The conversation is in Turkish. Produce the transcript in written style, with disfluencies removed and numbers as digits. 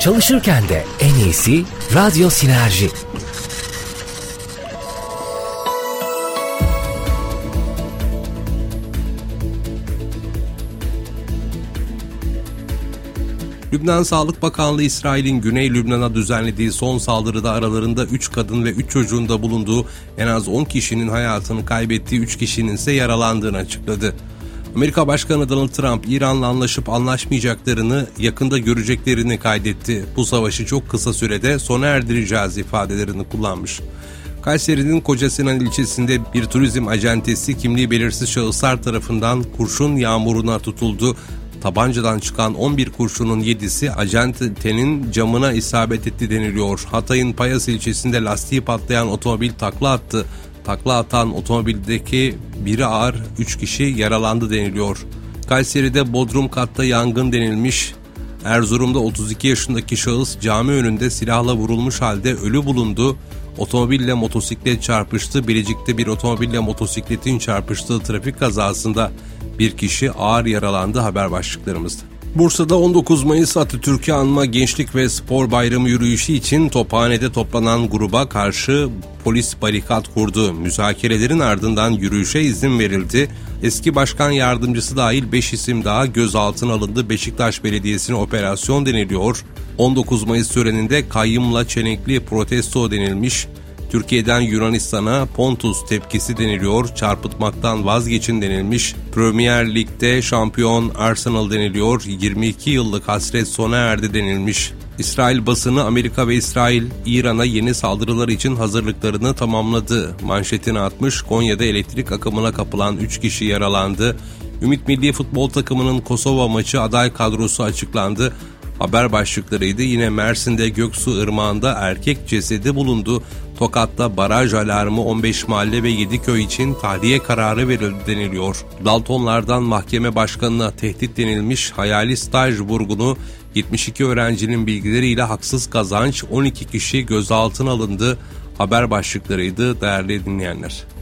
Çalışırken de en iyisi Radyo Sinerji. Lübnan Sağlık Bakanlığı, İsrail'in Güney Lübnan'a düzenlediği son saldırıda aralarında 3 kadın ve 3 çocuğun da bulunduğu en az 10 kişinin hayatını kaybettiği 3 kişinin ise yaralandığını açıkladı. Amerika Başkanı Donald Trump, İran'la anlaşıp anlaşmayacaklarını yakında göreceklerini kaydetti. Bu savaşı çok kısa sürede sona erdireceğiz ifadelerini kullanmış. Kayseri'nin Kocasinan ilçesinde bir turizm acentesi kimliği belirsiz şahıslar tarafından kurşun yağmuruna tutuldu. Tabancadan çıkan 11 kurşunun 7'si acentenin camına isabet etti deniliyor. Hatay'ın Payas ilçesinde lastiği patlayan otomobil takla attı. Takla atan otomobildeki biri ağır, 3 kişi yaralandı deniliyor. Kayseri'de bodrum katta yangın denilmiş. Erzurum'da 32 yaşındaki şahıs cami önünde silahla vurulmuş halde ölü bulundu. Otomobille motosiklet çarpıştı. Bilecik'te bir otomobille motosikletin çarpıştığı trafik kazasında bir kişi ağır yaralandı haber başlıklarımızda. Bursa'da 19 Mayıs Atatürk'ü anma Gençlik ve Spor Bayramı yürüyüşü için Tophane'de toplanan gruba karşı polis barikat kurdu. Müzakerelerin ardından yürüyüşe izin verildi. Eski başkan yardımcısı dahil 5 isim daha gözaltına alındı. Beşiktaş Belediyesi'ne operasyon deniliyor. 19 Mayıs töreninde kayyımla çenekli protesto denilmiş. Türkiye'den Yunanistan'a Pontus tepkisi deniliyor, çarpıtmaktan vazgeçin denilmiş. Premier Lig'de şampiyon Arsenal deniliyor, 22 yıllık hasret sona erdi denilmiş. İsrail basını Amerika ve İsrail, İran'a yeni saldırılar için hazırlıklarını tamamladı manşetini atmış. Konya'da elektrik akımına kapılan 3 kişi yaralandı. Ümit Milli Futbol Takımı'nın Kosova maçı aday kadrosu açıklandı. Haber başlıklarıydı. Yine Mersin'de Göksu Irmağı'nda erkek cesedi bulundu. Tokat'ta baraj alarmı 15 mahalle ve 7 köy için tahliye kararı verildi deniliyor. Daltonlardan mahkeme başkanına tehdit denilmiş. Hayali staj vurgunu 72 öğrencinin bilgileriyle haksız kazanç 12 kişi gözaltına alındı. Haber başlıklarıydı değerli dinleyenler.